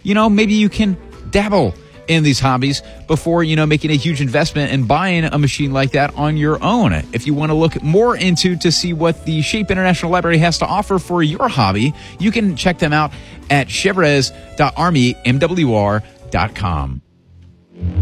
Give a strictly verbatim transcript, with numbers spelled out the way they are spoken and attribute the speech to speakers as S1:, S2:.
S1: you know, maybe you can dabble in these hobbies before, you know, making a huge investment and buying a machine like that on your own. If you want to look more into to see what the Shape International Library has to offer for your hobby, you can check them out at chevrez dot army m w r dot com.